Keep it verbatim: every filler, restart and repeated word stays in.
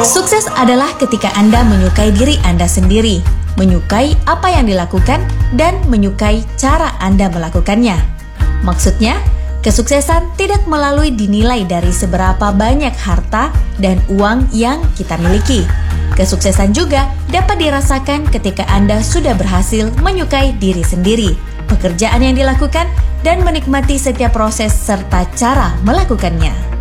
Sukses adalah ketika Anda menyukai diri Anda sendiri, menyukai apa yang dilakukan, dan menyukai cara Anda melakukannya. Maksudnya, kesuksesan tidak melalui dinilai dari seberapa banyak harta dan uang yang kita miliki. Kesuksesan juga dapat dirasakan ketika Anda sudah berhasil menyukai diri sendiri, pekerjaan yang dilakukan, dan menikmati setiap proses serta cara melakukannya.